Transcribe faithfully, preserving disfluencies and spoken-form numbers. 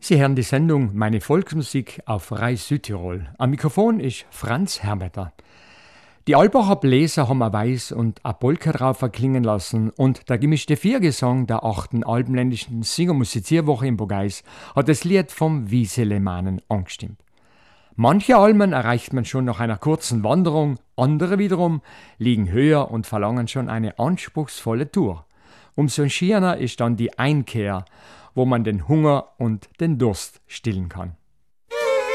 Sie hören die Sendung Meine Volksmusik auf Reis Südtirol. Am Mikrofon ist Franz Hermeter. Die Albacher Bläser haben ein Weiß und eine Polka drauf verklingen lassen und der gemischte Viergesang der achten alpenländischen Singer-Musizierwoche in Bogeis hat das Lied vom Wieselemanen angestimmt. Manche Almen erreicht man schon nach einer kurzen Wanderung, andere wiederum liegen höher und verlangen schon eine anspruchsvolle Tour. Umso schöner ist dann die Einkehr, wo man den Hunger und den Durst stillen kann.